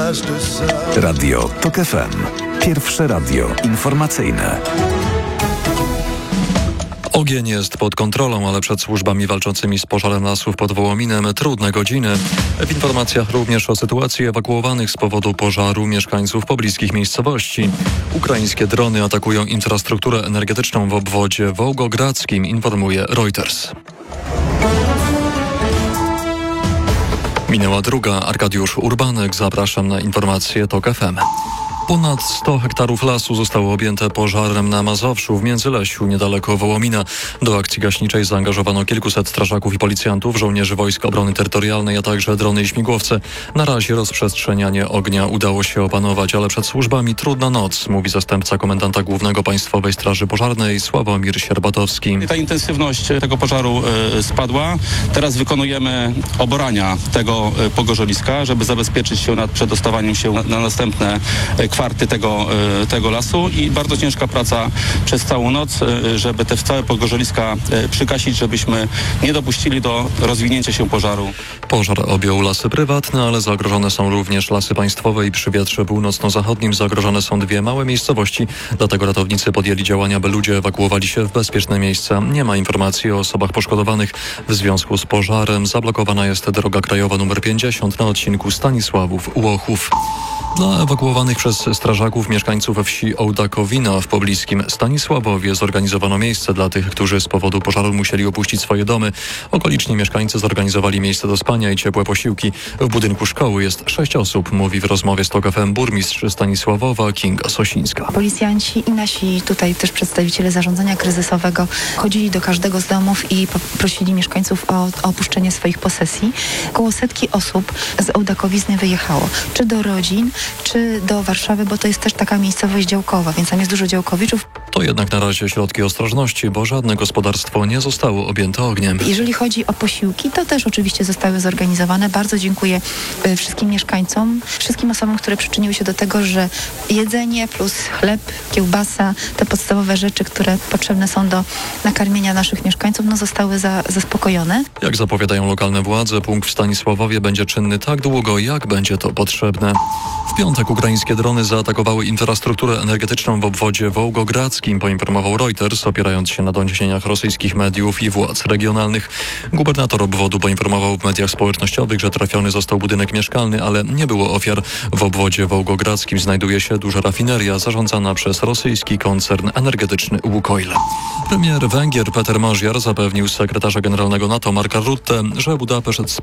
Radio TOK FM. Pierwsze radio informacyjne. Ogień jest pod kontrolą, ale przed służbami walczącymi z pożarem lasów pod Wołominem trudne godziny. W informacjach również o sytuacji ewakuowanych z powodu pożaru mieszkańców pobliskich miejscowości. Ukraińskie drony atakują infrastrukturę energetyczną w obwodzie wołgogradzkim, informuje Reuters. Minęła druga. Arkadiusz Urbanek. Zapraszam na informacje TOK FM. Ponad 100 hektarów lasu zostało objęte pożarem na Mazowszu w Międzylesiu, niedaleko Wołomina. Do akcji gaśniczej zaangażowano kilkuset strażaków i policjantów, żołnierzy Wojsk Obrony Terytorialnej, a także drony i śmigłowce. Na razie rozprzestrzenianie ognia udało się opanować, ale przed służbami trudna noc, mówi zastępca komendanta głównego Państwowej Straży Pożarnej Sławomir Sierbatowski. Ta intensywność tego pożaru spadła. Teraz wykonujemy oborania tego pogorzeliska, żeby zabezpieczyć się przed przedostawaniem się na następne kwarty tego lasu i bardzo ciężka praca przez całą noc, żeby te całe pogorzeliska przygasić, żebyśmy nie dopuścili do rozwinięcia się pożaru. Pożar objął lasy prywatne, ale zagrożone są również lasy państwowe i przy wietrze północno-zachodnim zagrożone są dwie małe miejscowości. Dlatego ratownicy podjęli działania, by ludzie ewakuowali się w bezpieczne miejsca. Nie ma informacji o osobach poszkodowanych. W związku z pożarem zablokowana jest droga krajowa nr 50 na odcinku Stanisławów-Łochów. Dla ewakuowanych przez strażaków mieszkańców wsi Ołdakowina w pobliskim Stanisławowie zorganizowano miejsce dla tych, którzy z powodu pożaru musieli opuścić swoje domy. Okoliczni mieszkańcy zorganizowali miejsce do spania i ciepłe posiłki. W budynku szkoły jest 6 osób, mówi w rozmowie z TOK FM burmistrz Stanisławowa Kinga Sosińska. Policjanci i nasi tutaj też przedstawiciele zarządzania kryzysowego chodzili do każdego z domów i prosili mieszkańców o opuszczenie swoich posesji. Około 100 osób z Ołdakowizny wyjechało, czy do rodzin, czy do Warszawy, bo to jest też taka miejscowość działkowa, więc tam jest dużo działkowiczów. To jednak na razie środki ostrożności, bo żadne gospodarstwo nie zostało objęte ogniem. Jeżeli chodzi o posiłki, to też oczywiście zostały zorganizowane. Bardzo dziękuję wszystkim mieszkańcom, wszystkim osobom, które przyczyniły się do tego, że jedzenie plus chleb, kiełbasa, te podstawowe rzeczy, które potrzebne są do nakarmienia naszych mieszkańców, zostały zaspokojone. Jak zapowiadają lokalne władze, punkt w Stanisławowie będzie czynny tak długo, jak będzie to potrzebne. W piątek ukraińskie drony zaatakowały infrastrukturę energetyczną w obwodzie wołgogradzkim, poinformował Reuters, opierając się na doniesieniach rosyjskich mediów i władz regionalnych. Gubernator obwodu poinformował w mediach społecznościowych, że trafiony został budynek mieszkalny, ale nie było ofiar. W obwodzie wołgogradzkim znajduje się duża rafineria zarządzana przez rosyjski koncern energetyczny Łukoil. Premier Węgier Peter Mazziar zapewnił sekretarza generalnego NATO Marka Rutte, że Budapeszt